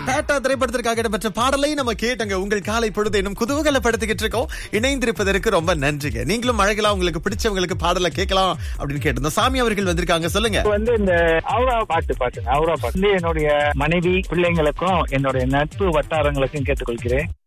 பேட்டா திரைப்படத்திற்காக இடம்பெற்ற பாடலை நம்ம கேட்டங்க. உங்கள் காலை பொழுது இன்னும் குதூகலப்படுத்திக்கிட்டு இருக்கோம். இணைந்திருப்பதற்கு ரொம்ப நன்றிங்க. நீங்களும் அழகலாம் உங்களுக்கு பிடிச்சவங்களுக்கு பாடலை கேட்கலாம் அப்படின்னு கேட்டிருந்தோம். சாமி அவர்கள் வந்திருக்காங்க, சொல்லுங்க. இந்த அவுரா பாட்டு அவுரா பாட்டு என்னுடைய மனைவி பிள்ளைங்களுக்கும் என்னுடைய நட்பு வட்டாரங்களுக்கும் கேட்டுக்கொள்கிறேன்.